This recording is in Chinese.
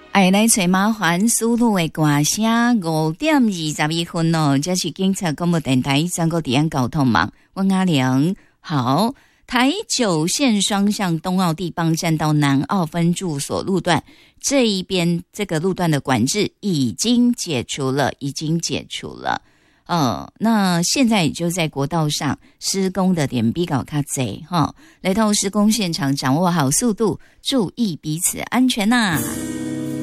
爱来找麻烦输入的歌声5:22哦，这是警察广播电台全国治安交通网，我阿良。好，台9线双向东澳地邦站到南澳分驻所路段这一边，这个路段的管制已经解除了。那现在也就在国道上施工的点比较较多哈，来到施工现场，掌握好速度，注意彼此安全呐。